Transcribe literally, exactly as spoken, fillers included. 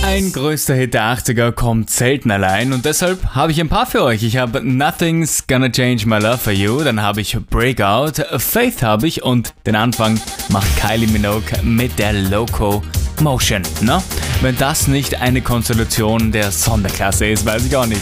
Ein größter Hit der achtziger kommt selten allein und deshalb habe ich ein paar für euch. Ich habe Nothing's Gonna Change My Love For You, dann habe ich Breakout, Faith habe ich und den Anfang macht Kylie Minogue mit der Loco Motion. Ne? Wenn das nicht eine Konstellation der Sonderklasse ist, weiß ich auch nicht.